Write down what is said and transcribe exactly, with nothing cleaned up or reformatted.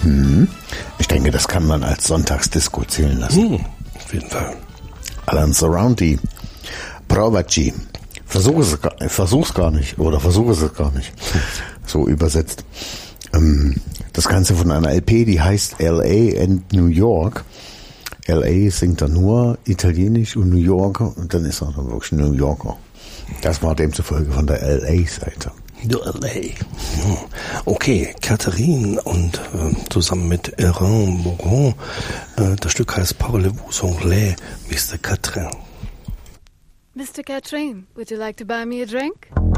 Hm. Ich denke, das kann man als Sonntagsdisco zählen lassen. Hm, auf jeden Fall. Alan Sorrenti, Provaci. Versuche es, versuch's gar nicht oder versuche es gar nicht. So übersetzt. Das Ganze von einer L P, die heißt L A and New York. L A singt er nur Italienisch und New Yorker und dann ist er dann wirklich New Yorker. Das war demzufolge von der L A-Seite. L A. Okay, Catherine und äh, zusammen mit Erin Moron. Äh, das Stück heißt Parlez-vous anglais, Mister Catherine. Mister Catherine, would you like to buy me a drink?